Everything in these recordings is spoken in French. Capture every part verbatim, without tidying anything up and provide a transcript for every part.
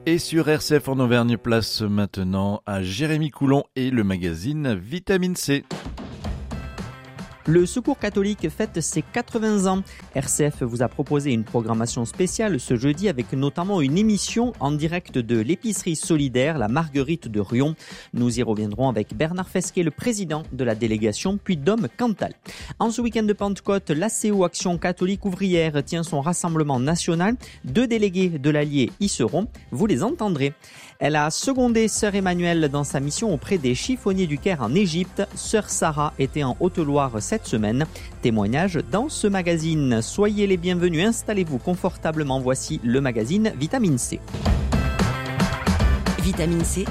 Et sur R C F en Auvergne, place maintenant à Jérémy Coulon et le magazine Vitamine C. Le Secours catholique fête ses quatre-vingts ans. R C F vous a proposé une programmation spéciale ce jeudi avec notamment une émission en direct de l'épicerie solidaire La Marguerite de Riom. Nous y reviendrons avec Bernard Fesquet, le président de la délégation Puy-de-Dôme Cantal. En ce week-end de Pentecôte, l'A C O Action catholique ouvrière tient son rassemblement national. Deux délégués de l'Allier y seront. Vous les entendrez. Elle a secondé Sœur Emmanuelle dans sa mission auprès des chiffonniers du Caire en Égypte. Sœur Sarah était en Haute-Loire cette semaine. Témoignage dans ce magazine. Soyez les bienvenus, installez-vous confortablement. Voici le magazine Vitamine C. Vitamine C,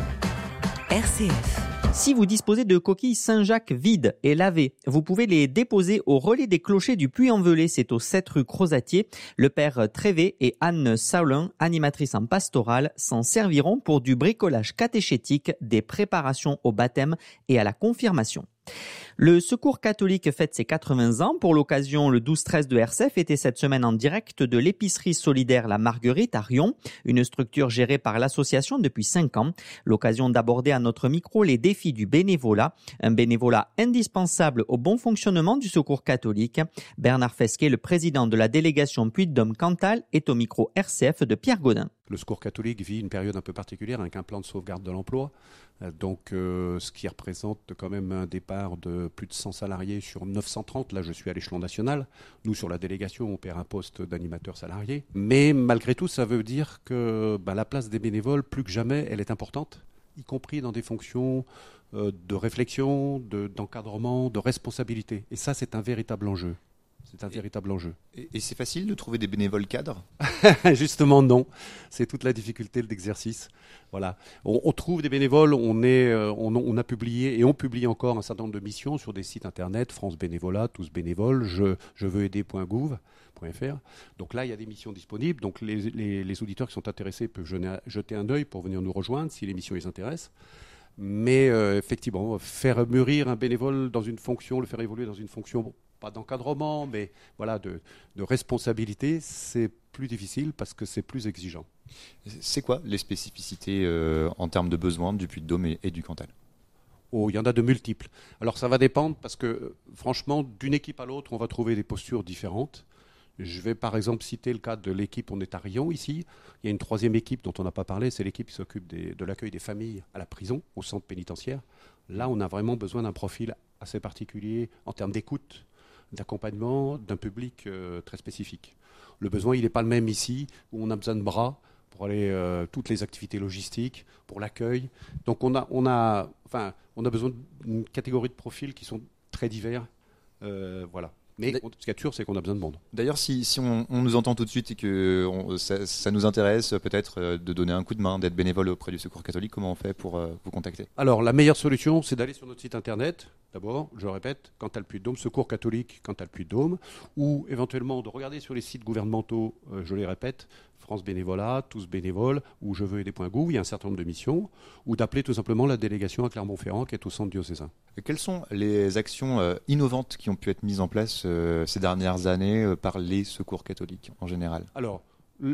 R C F. Si vous disposez de coquilles Saint-Jacques vides et lavées, vous pouvez les déposer au relais des clochers du Puy-en-Velay. C'est au sept rue Crozatier. Le père Trévé et Anne Saulin, animatrice en pastorale, s'en serviront pour du bricolage catéchétique, des préparations au baptême et à la confirmation. Le Secours catholique fête ses quatre-vingts ans. Pour l'occasion, le douze treize de R C F était cette semaine en direct de l'épicerie solidaire La Marguerite à Riom, une structure gérée par l'association depuis cinq ans. L'occasion d'aborder à notre micro les défis du bénévolat, un bénévolat indispensable au bon fonctionnement du Secours catholique. Bernard Fesquet, le président de la délégation Puy-de-Dôme Cantal, est au micro R C F de Pierre Godin. Le Secours catholique vit une période un peu particulière avec un plan de sauvegarde de l'emploi. Donc, euh, ce qui représente quand même un départ de plus de cent salariés sur neuf cent trente. Là, je suis à l'échelon national. Nous, sur la délégation, on perd un poste d'animateur salarié. Mais malgré tout, ça veut dire que bah, la place des bénévoles, plus que jamais, elle est importante, y compris dans des fonctions euh, de réflexion, de, d'encadrement, de responsabilité. Et ça, c'est un véritable enjeu. C'est un véritable enjeu. Et, et c'est facile de trouver des bénévoles cadres ? Justement, non. C'est toute la difficulté de l'exercice. Voilà. On, on trouve des bénévoles. On, est, euh, on, on a publié et on publie encore un certain nombre de missions sur des sites internet, France Bénévolat, Tous Bénévoles, je, je veux aider point gouv point f r. Donc là, il y a des missions disponibles. Donc les, les, les auditeurs qui sont intéressés peuvent jeter un œil pour venir nous rejoindre si les missions les intéressent. Mais euh, effectivement, faire mûrir un bénévole dans une fonction, le faire évoluer dans une fonction, pas d'encadrement, mais voilà, de, de responsabilité, c'est plus difficile parce que c'est plus exigeant. C'est quoi les spécificités euh, en termes de besoins du Puy-de-Dôme et, et du Cantal ? Oh, il y en a de multiples. Alors ça va dépendre parce que franchement, d'une équipe à l'autre, on va trouver des postures différentes. Je vais par exemple citer le cas de l'équipe, on est à Riom ici. Il y a une troisième équipe dont on n'a pas parlé, c'est l'équipe qui s'occupe des, de l'accueil des familles à la prison, au centre pénitentiaire. Là, on a vraiment besoin d'un profil assez particulier en termes d'écoute, d'accompagnement, d'un public euh, très spécifique. Le besoin, il n'est pas le même ici, où on a besoin de bras pour aller euh, toutes les activités logistiques, pour l'accueil. Donc on a, on a, enfin, on a besoin d'une catégorie de profils qui sont très divers. Euh, voilà. Mais ce qui est sûr, c'est qu'on a besoin de monde. D'ailleurs, si, si on, on nous entend tout de suite et que on, ça, ça nous intéresse peut-être euh, de donner un coup de main, d'être bénévole auprès du Secours catholique, comment on fait pour euh, vous contacter ? Alors, la meilleure solution, c'est d'aller sur notre site internet, d'abord, je le répète, Cantal Puy-de-Dôme, Secours catholique, Cantal Puy-de-Dôme, ou éventuellement de regarder sur les sites gouvernementaux, euh, je les répète, France Bénévolat, Tous Bénévoles, ou je veux aider point gouv, il y a un certain nombre de missions, ou d'appeler tout simplement la délégation à Clermont-Ferrand qui est au centre diocésain. Et quelles sont les actions euh, innovantes qui ont pu être mises en place euh, ces dernières années euh, par les secours catholiques en général ? Alors,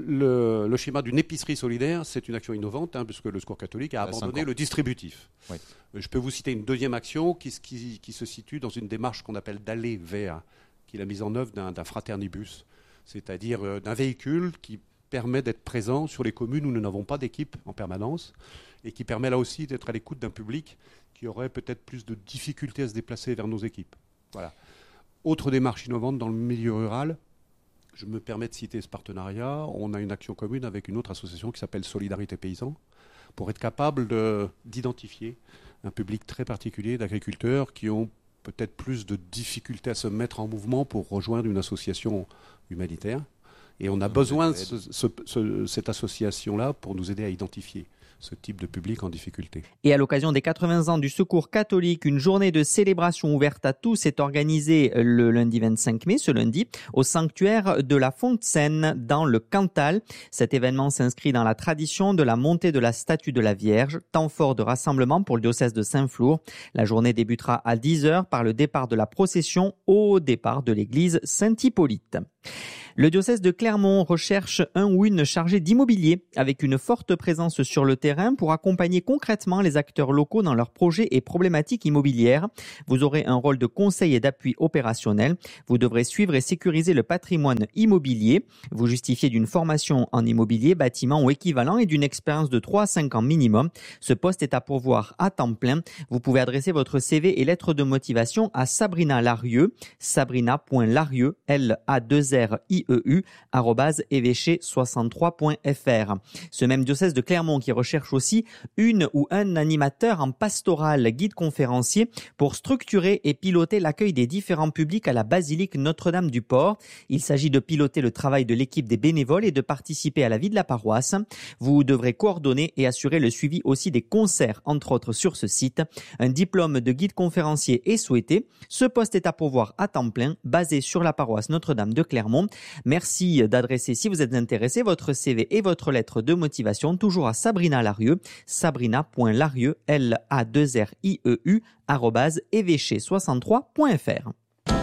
le, le schéma d'une épicerie solidaire, c'est une action innovante, hein, puisque le Secours catholique a abandonné le distributif. Oui. Je peux vous citer une deuxième action qui, qui, qui se situe dans une démarche qu'on appelle d'aller vers, qui est la mise en œuvre d'un, d'un fraternibus, c'est-à-dire euh, d'un véhicule qui permet d'être présent sur les communes où nous n'avons pas d'équipe en permanence et qui permet là aussi d'être à l'écoute d'un public qui aurait peut-être plus de difficultés à se déplacer vers nos équipes. Voilà. Autre démarche innovante dans le milieu rural, je me permets de citer ce partenariat. On a une action commune avec une autre association qui s'appelle Solidarité Paysans pour être capable de, d'identifier un public très particulier d'agriculteurs qui ont peut-être plus de difficultés à se mettre en mouvement pour rejoindre une association humanitaire. Et on a besoin de ce, ce, ce, cette association-là pour nous aider à identifier ce type de public en difficulté. Et à l'occasion des quatre-vingts ans du Secours catholique, une journée de célébration ouverte à tous est organisée le lundi vingt-cinq mai, ce lundi, au sanctuaire de la Fontaine dans le Cantal. Cet événement s'inscrit dans la tradition de la montée de la statue de la Vierge, temps fort de rassemblement pour le diocèse de Saint-Flour. La journée débutera à dix heures par le départ de la procession au départ de l'église Saint-Hippolyte. Le diocèse de Clermont recherche un ou une chargée d'immobilier avec une forte présence sur le terrain pour accompagner concrètement les acteurs locaux dans leurs projets et problématiques immobilières. Vous aurez un rôle de conseil et d'appui opérationnel. Vous devrez suivre et sécuriser le patrimoine immobilier. Vous justifiez d'une formation en immobilier, bâtiment ou équivalent et d'une expérience de trois à cinq ans minimum. Ce poste est à pourvoir à temps plein. Vous pouvez adresser votre C V et lettre de motivation à Sabrina Larieux, sabrina.larieux, L A deux R I E U, arobase évêché soixante-trois point F R. Ce même diocèse de Clermont qui recherche aussi une ou un animateur en pastoral, guide conférencier pour structurer et piloter l'accueil des différents publics à la basilique Notre-Dame du Port. Il s'agit de piloter le travail de l'équipe des bénévoles et de participer à la vie de la paroisse. Vous devrez coordonner et assurer le suivi aussi des concerts, entre autres sur ce site. Un diplôme de guide conférencier est souhaité. Ce poste est à pourvoir à temps plein, basé sur la paroisse Notre-Dame de Clermont. Merci d'adresser, si vous êtes intéressé, votre C V et votre lettre de motivation toujours à Sabrina Larieux, sabrina.larieux, L A deux R I E U, arobase évêché soixante-trois point F R.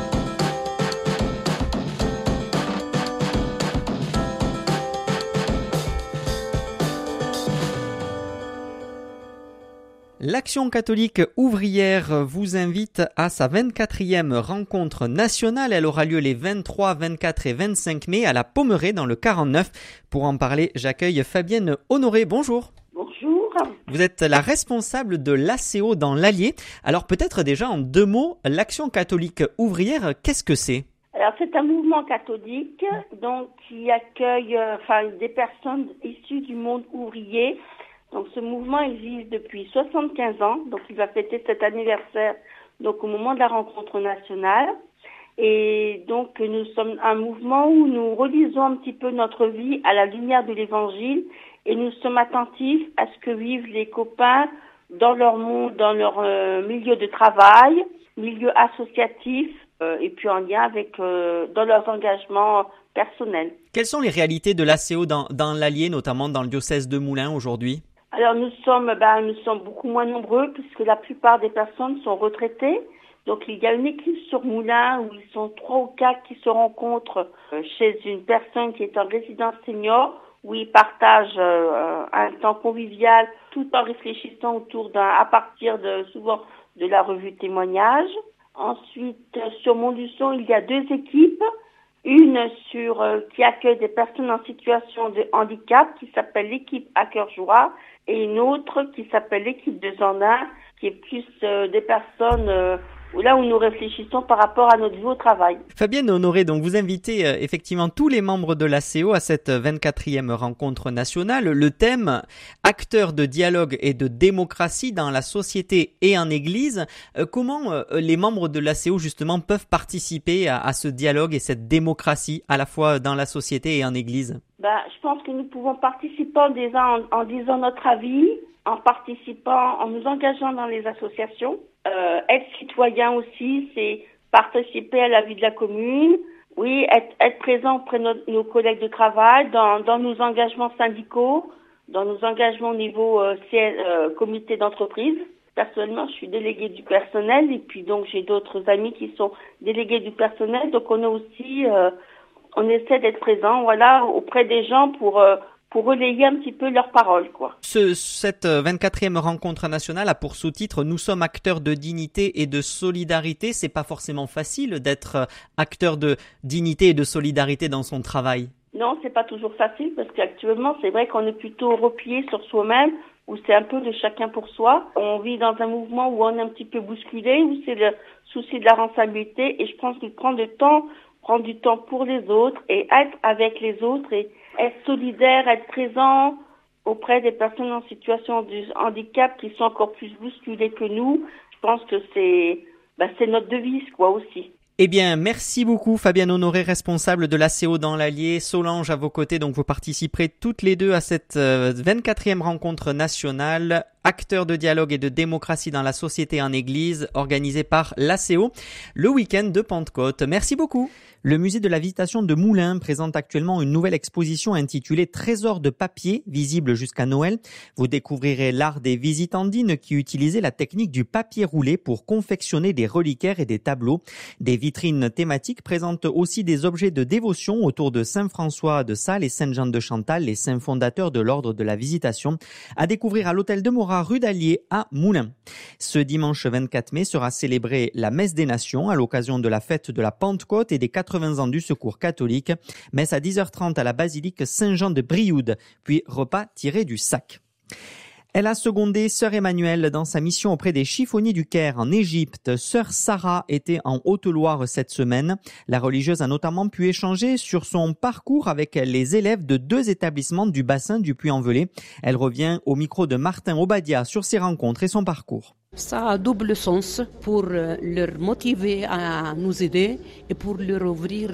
L'Action catholique ouvrière vous invite à sa vingt-quatrième rencontre nationale. Elle aura lieu les vingt-trois, vingt-quatre et vingt-cinq mai à la Pommerée dans le quarante-neuf. Pour en parler, j'accueille Fabienne Honoré. Bonjour. Bonjour. Vous êtes la responsable de l'A C O dans l'Allier. Alors peut-être déjà en deux mots, l'Action catholique ouvrière, qu'est-ce que c'est ? Alors c'est un mouvement catholique donc qui accueille euh, enfin des personnes issues du monde ouvrier. Donc ce mouvement existe depuis soixante-quinze ans, donc il va fêter cet anniversaire donc au moment de la rencontre nationale. Et donc nous sommes un mouvement où nous relisons un petit peu notre vie à la lumière de l'Évangile et nous sommes attentifs à ce que vivent les copains dans leur monde, dans leur euh, milieu de travail, milieu associatif euh, et puis en lien avec euh, dans leurs engagements personnels. Quelles sont les réalités de l'A C O dans, dans l'Allier, notamment dans le diocèse de Moulins aujourd'hui ? Alors nous sommes, ben, nous sommes beaucoup moins nombreux puisque la plupart des personnes sont retraitées. Donc il y a une équipe sur Moulins où ils sont trois ou quatre qui se rencontrent euh, chez une personne qui est en résidence senior où ils partagent euh, un temps convivial tout en réfléchissant autour d'un, à partir de souvent de la revue témoignage. Ensuite sur Montluçon il y a deux équipes. Une sur euh, qui accueille des personnes en situation de handicap qui s'appelle l'équipe à cœur joie et une autre qui s'appelle l'équipe deux en un qui est plus euh, des personnes euh, là où nous réfléchissons par rapport à notre vie au travail. Fabienne Honoré, donc vous invitez euh, effectivement tous les membres de l'A C O à cette vingt-quatrième rencontre nationale. Le thème « Acteurs de dialogue et de démocratie dans la société et en Église ». Euh, comment euh, les membres de l'A C O justement peuvent participer à, à ce dialogue et cette démocratie à la fois dans la société et en Église ? Ben, je pense que nous pouvons participer en disant, en, en disant notre avis, en participant, en nous engageant dans les associations. Euh, être citoyen aussi, c'est participer à la vie de la commune. Oui, être, être présent auprès de nos, nos collègues de travail, dans, dans nos engagements syndicaux, dans nos engagements au niveau euh, C L, euh, comité d'entreprise. Personnellement, je suis déléguée du personnel et puis donc j'ai d'autres amis qui sont délégués du personnel. Donc on a aussi, euh, on essaie d'être présent, voilà, auprès des gens pour euh, pour relayer un petit peu leurs paroles, quoi. Ce, cette vingt-quatrième rencontre nationale a pour sous-titre « Nous sommes acteurs de dignité et de solidarité ». C'est pas forcément facile d'être acteur de dignité et de solidarité dans son travail. Non, c'est pas toujours facile parce qu'actuellement, c'est vrai qu'on est plutôt replié sur soi-même, où c'est un peu de chacun pour soi. On vit dans un mouvement où on est un petit peu bousculé, où c'est le souci de la rentabilité. Et je pense qu'il prend du temps, prendre du temps pour les autres et être avec les autres et être solidaire, être présent auprès des personnes en situation de handicap qui sont encore plus bousculées que nous. Je pense que c'est, bah, c'est notre devise, quoi, aussi. Eh bien, merci beaucoup Fabienne Honoré, responsable de l'A C O dans l'Allier. Solange à vos côtés, donc vous participerez toutes les deux à cette vingt-quatrième rencontre nationale, acteurs de dialogue et de démocratie dans la société en Église, organisée par l'A C O, le week-end de Pentecôte. Merci beaucoup. Le musée de la Visitation de Moulins présente actuellement une nouvelle exposition intitulée Trésors de papier, visible jusqu'à Noël. Vous découvrirez l'art des visitandines qui utilisaient la technique du papier roulé pour confectionner des reliquaires et des tableaux. Des vitrines thématiques présentent aussi des objets de dévotion autour de Saint François de Sales et Saint Jean de Chantal, les saints fondateurs de l'ordre de la Visitation, à découvrir à l'hôtel de Morat rue d'Allier à Moulins. Ce dimanche vingt-quatre mai sera célébrée la Messe des Nations à l'occasion de la fête de la Pentecôte et des quatre-vingts ans du Secours catholique. Messe à dix heures trente à la basilique Saint-Jean de Brioude, puis repas tiré du sac. Elle a secondé Sœur Emmanuelle dans sa mission auprès des chiffonniers du Caire en Égypte. Sœur Sarah était en Haute-Loire cette semaine. La religieuse a notamment pu échanger sur son parcours avec les élèves de deux établissements du bassin du Puy-en-Velay. Elle revient au micro de Martin Obadia sur ses rencontres et son parcours. Ça a double sens pour leur motiver à nous aider et pour leur ouvrir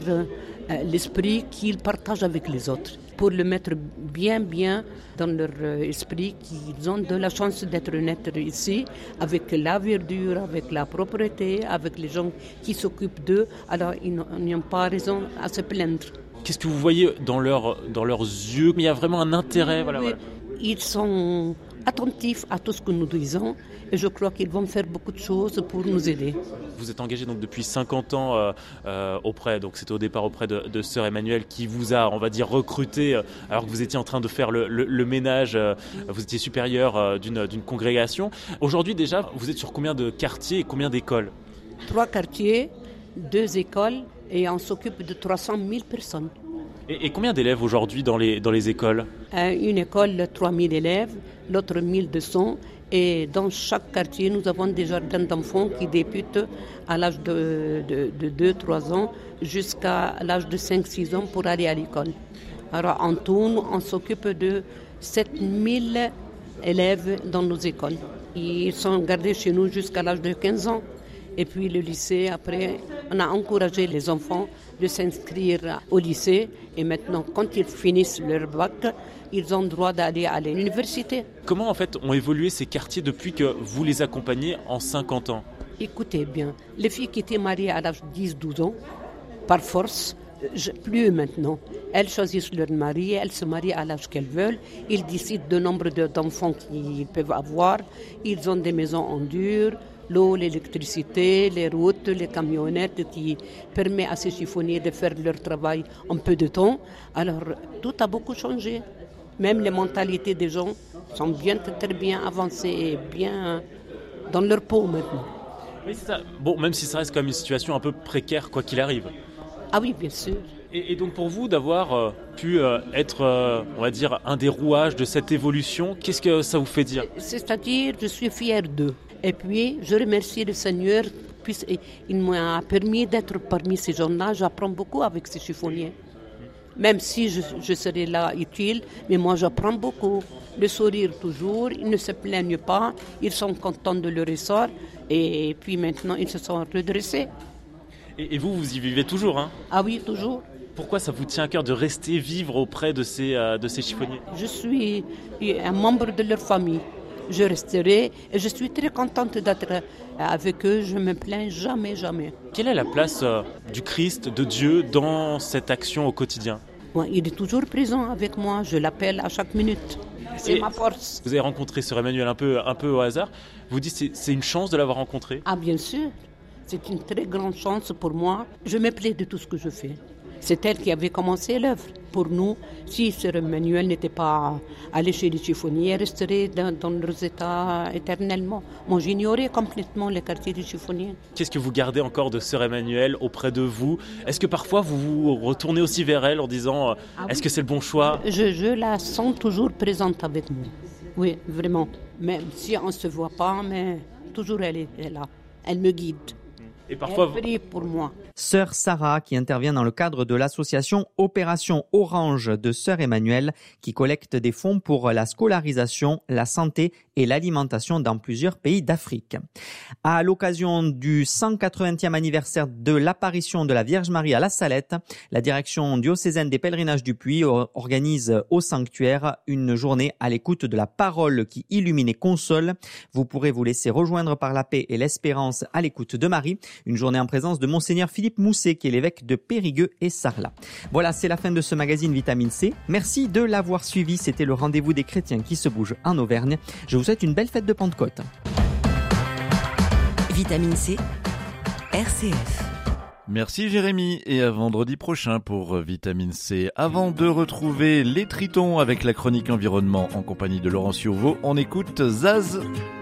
l'esprit qu'ils partagent avec les autres. Pour le mettre bien, bien dans leur esprit qu'ils ont de la chance d'être naître ici, avec la verdure, avec la propreté, avec les gens qui s'occupent d'eux. Alors ils n'ont pas raison à se plaindre. Qu'est-ce que vous voyez dans, leur, dans leurs yeux? Il y a vraiment un intérêt. Voilà, voilà. Ils sont attentifs à tout ce que nous disons et je crois qu'ils vont faire beaucoup de choses pour nous aider. Vous êtes engagé donc depuis cinquante ans euh, euh, auprès, donc c'était au départ auprès de, de Sœur Emmanuelle qui vous a, on va dire, recruté euh, alors que vous étiez en train de faire le, le, le ménage, euh, vous étiez supérieur euh, d'une, d'une congrégation. Aujourd'hui déjà, vous êtes sur combien de quartiers et combien d'écoles? Trois quartiers, deux écoles et on s'occupe de trois cent mille personnes. Et, et combien d'élèves aujourd'hui dans les, dans les écoles? euh, Une école, trois mille élèves, l'autre mille deux cents. Et dans chaque quartier, nous avons des jardins d'enfants qui débutent à l'âge de, de, de deux à trois ans jusqu'à l'âge de cinq à six ans pour aller à l'école. Alors en tout, on s'occupe de sept mille élèves dans nos écoles. Ils sont gardés chez nous jusqu'à l'âge de quinze ans. Et puis le lycée, après, on a encouragé les enfants de s'inscrire au lycée. Et maintenant, quand ils finissent leur bac, ils ont le droit d'aller à l'université. Comment en fait ont évolué ces quartiers depuis que vous les accompagnez en cinquante ans? Écoutez bien, les filles qui étaient mariées à l'âge de dix à douze ans, par force, je, plus maintenant. Elles choisissent leur mari, elles se marient à l'âge qu'elles veulent. Ils décident du nombre d'enfants qu'ils peuvent avoir. Ils ont des maisons en dur. L'eau, l'électricité, les routes, les camionnettes qui permettent à ces chiffonniers de faire leur travail en peu de temps. Alors, tout a beaucoup changé. Même les mentalités des gens sont bien, très bien avancées et bien dans leur peau maintenant. Mais ça, bon, même si ça reste quand même une situation un peu précaire, quoi qu'il arrive. Ah oui, bien sûr. Et, et donc pour vous, d'avoir euh, pu euh, être, euh, on va dire, un des rouages de cette évolution, qu'est-ce que ça vous fait dire? C'est-à-dire, je suis fière d'eux. Et puis, je remercie le Seigneur, puisqu'il m'a permis d'être parmi ces gens-là. J'apprends beaucoup avec ces chiffonniers. Même si je, je serai là utile, mais moi j'apprends beaucoup. Le sourire toujours, ils ne se plaignent pas, ils sont contents de leur essor. Et puis maintenant, ils se sont redressés. Et, et vous, vous y vivez toujours, hein? Ah oui, toujours. Pourquoi ça vous tient à cœur de rester vivre auprès de ces, euh, de ces chiffonniers? Je suis un membre de leur famille. Je resterai et je suis très contente d'être avec eux. Je ne me plains jamais, jamais. Quelle est la place euh, du Christ, de Dieu, dans cette action au quotidien? Bon, il est toujours présent avec moi. Je l'appelle à chaque minute. C'est et ma force. Vous avez rencontré Sœur Emmanuelle un peu, un peu au hasard. Vous dites que c'est une chance de l'avoir rencontrée? Ah bien sûr. C'est une très grande chance pour moi. Je me plais de tout ce que je fais. C'est elle qui avait commencé l'œuvre. Pour nous, si Sœur Emmanuelle n'était pas allée chez les chiffonniers, elle resterait dans, dans leurs états éternellement. Moi, j'ignorais complètement les quartiers des chiffonniers. Qu'est-ce que vous gardez encore de Sœur Emmanuelle auprès de vous? Est-ce que parfois vous vous retournez aussi vers elle en disant euh, ah est-ce oui. que c'est le bon choix? je, je la sens toujours présente avec nous. Oui, vraiment. Même si on ne se voit pas, mais toujours elle est là. Elle me guide. Et parfois, elle prie pour moi. Sœur Sarah, qui intervient dans le cadre de l'association Opération Orange de Sœur Emmanuelle, qui collecte des fonds pour la scolarisation, la santé et l'alimentation dans plusieurs pays d'Afrique. À l'occasion du cent quatre-vingtième anniversaire de l'apparition de la Vierge Marie à la Salette, la direction diocésaine des pèlerinages du Puy organise au sanctuaire une journée à l'écoute de la parole qui illumine et console. Vous pourrez vous laisser rejoindre par la paix et l'espérance à l'écoute de Marie. Une journée en présence de Monseigneur Philippe Mousset, qui est l'évêque de Périgueux et Sarlat. Voilà, c'est la fin de ce magazine Vitamine C. Merci de l'avoir suivi. C'était le rendez-vous des chrétiens qui se bougent en Auvergne. Je vous souhaite une belle fête de Pentecôte. Vitamine C, R C F. Merci Jérémy et à vendredi prochain pour Vitamine C. Avant de retrouver les Tritons avec la chronique environnement en compagnie de Laurent Ciovo, on écoute Zaz.